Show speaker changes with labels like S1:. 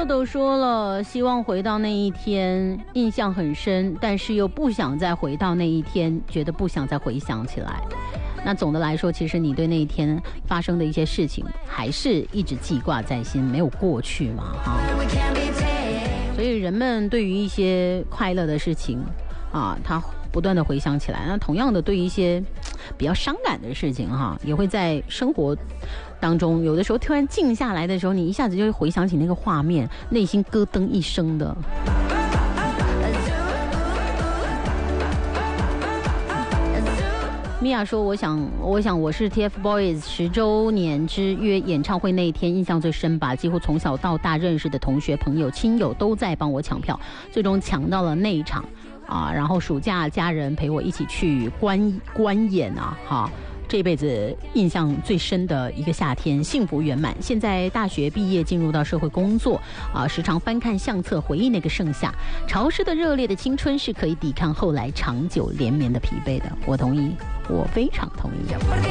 S1: 豆豆说了，希望回到那一天，印象很深，但是又不想再回到那一天，觉得不想再回想起来。那总的来说，其实你对那一天发生的一些事情还是一直记挂在心，没有过去嘛，哈。所以人们对于一些快乐的事情啊，他不断的回想起来。那同样的，对于一些比较伤感的事情哈，也会在生活当中，有的时候突然静下来的时候，你一下子就会回想起那个画面，内心咯噔一声的。米娅说：“我想我是 TFBOYS 10周年之约演唱会那一天印象最深吧，几乎从小到大认识的同学、朋友、亲友都在帮我抢票，最终抢到了那一场啊！然后暑假家人陪我一起去观演啊，哈。”这辈子印象最深的一个夏天，幸福圆满。现在大学毕业，进入到社会工作啊，时常翻看相册，回忆那个盛夏，潮湿的、热烈的青春是可以抵抗后来长久连绵的疲惫的。我同意，我非常同意。